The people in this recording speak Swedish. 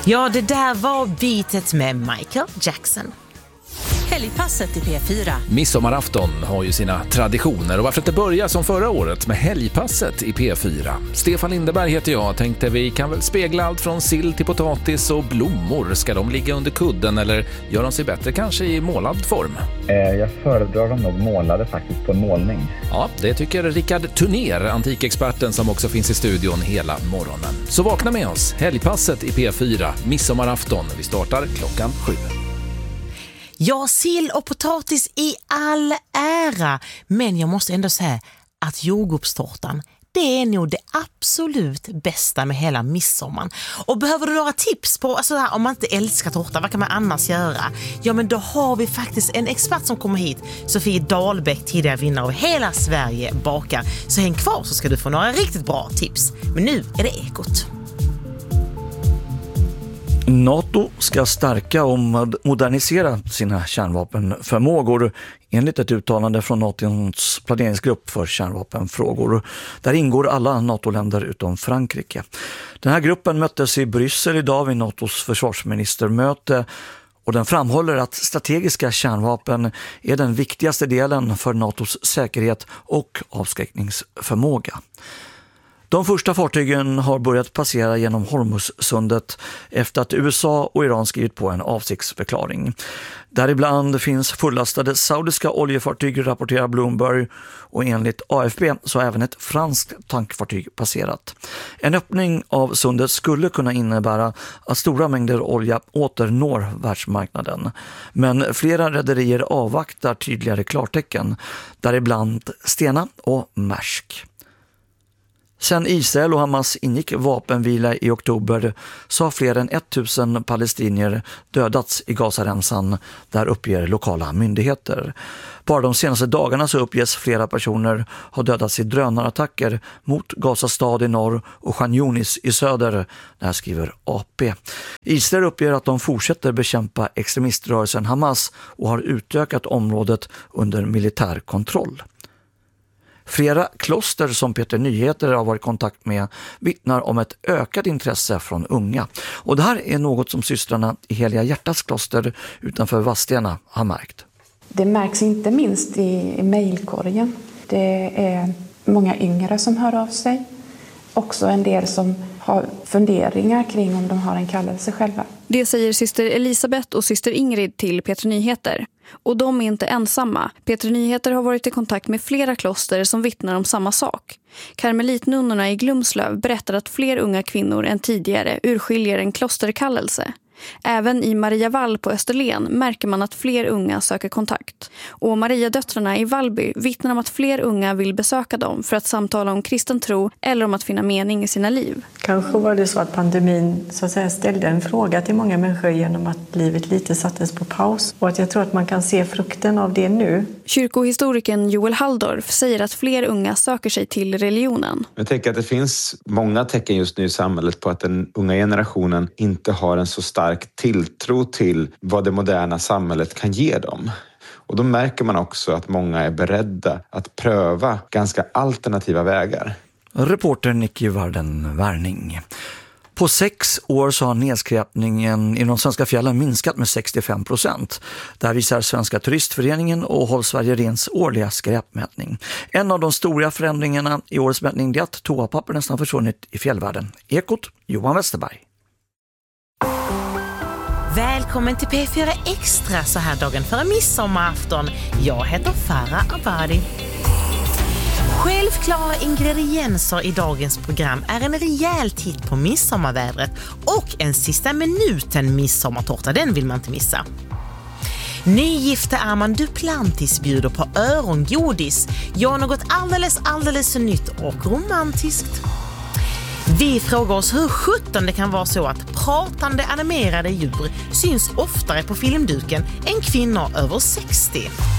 Ja, det där var beatet med Michael Jackson. Helgpasset i P4. Midsommarafton har ju sina traditioner och varför inte börja som förra året med helgpasset i P4. Stefan Lindeberg heter jag. Tänkte vi kan väl spegla allt från sill till potatis och blommor. Ska de ligga under kudden eller gör de sig bättre kanske i målad form? Jag föredrar dem nog målade faktiskt på en målning. Ja, det tycker Rickard Turner, antikexperten som också finns i studion hela morgonen. Så vakna med oss. Helgpasset i P4, midsommarafton. Vi startar 7:00. Ja, sill och potatis i all ära. Men jag måste ändå säga att jordgubbstårtan, det är nog det absolut bästa med hela midsommar. Och behöver du några tips på, alltså här, om man inte älskar tårta, vad kan man annars göra? Ja, men då har vi faktiskt en expert som kommer hit. Sofie Dahlbäck, tidigare vinnare av Hela Sverige bakar. Så häng kvar så ska du få några riktigt bra tips. Men nu är det Ekot. NATO ska stärka och modernisera sina kärnvapenförmågor enligt ett uttalande från NATOs planeringsgrupp för kärnvapenfrågor. Där ingår alla NATO-länder utom Frankrike. Den här gruppen möttes i Bryssel idag vid NATOs försvarsministermöte och den framhåller att strategiska kärnvapen är den viktigaste delen för NATOs säkerhet och avskräckningsförmåga. De första fartygen har börjat passera genom Hormuzsundet efter att USA och Iran skrivit på en avsiktsförklaring. Däribland finns fullastade saudiska oljefartyg, rapporterar Bloomberg, och enligt AFP så har även ett franskt tankfartyg passerat. En öppning av sundet skulle kunna innebära att stora mängder olja åter når världsmarknaden. Men flera rederier avvaktar tydligare klartecken, däribland Stena och Maersk. Sen Israel och Hamas ingick vapenvila i oktober så har fler än 1000 palestinier dödats i Gazaremsan, där uppger lokala myndigheter. Bara de senaste dagarna så uppges flera personer ha dödats i drönarattacker mot Gaza stad i norr och Khan Yunis i söder, där skriver AP. Israel uppger att de fortsätter bekämpa extremiströrelsen Hamas och har utökat området under militär kontroll. Flera kloster som Peter Nyheter har varit i kontakt med vittnar om ett ökat intresse från unga. Och det här är något som systrarna i Heliga Hjärtats kloster utanför Vadstena har märkt. Det märks inte minst i mejlkorgen. Det är många yngre som hör av sig. Också en del som har funderingar kring om de har en kallelse själva. Det säger syster Elisabeth och syster Ingrid till Peter Nyheter. Och de är inte ensamma. Peter Nyheter har varit i kontakt med flera kloster som vittnar om samma sak. Karmelitnunnorna i Glumslöv berättar att fler unga kvinnor än tidigare urskiljer en klosterkallelse. Även i Mariavall på Österlen märker man att fler unga söker kontakt. Och Mariadöttrarna i Vallby vittnar om att fler unga vill besöka dem för att samtala om kristen tro eller om att finna mening i sina liv. Kanske var det så att pandemin så att säga ställde en fråga till många människor genom att livet lite sattes på paus. Och att jag tror att man kan se frukten av det nu. Kyrkohistorikern Joel Halldorf säger att fler unga söker sig till religionen. Jag tänker att det finns många tecken just nu i samhället på att den unga generationen inte har en så stark tilltro till vad det moderna samhället kan ge dem. Och då märker man också att många är beredda att pröva ganska alternativa vägar. Reporter Nicky Varden-Värning. På 6 år så har nedskräpningen i de svenska fjällen minskat med 65%. Där visar Svenska turistföreningen och Håll Sverige Rens årliga skräpmätning. En av de stora förändringarna i årets mätning är att toapapper nästan försvunnit i fjällvärlden. Ekot, Johan Westerberg. Välkommen till P4 Extra så här dagen före midsommarafton. Jag heter Farah Abadi. Självklara ingredienser i dagens program är en rejäl titt på midsommarvädret och en sista minuten midsommartårta, den vill man inte missa. Nygifte Armand Duplantis bjuder på örongodis. Ja, något alldeles nytt och romantiskt. Vi frågar oss hur 17 det kan vara så att pratande animerade djur syns oftare på filmduken än kvinnor över 60.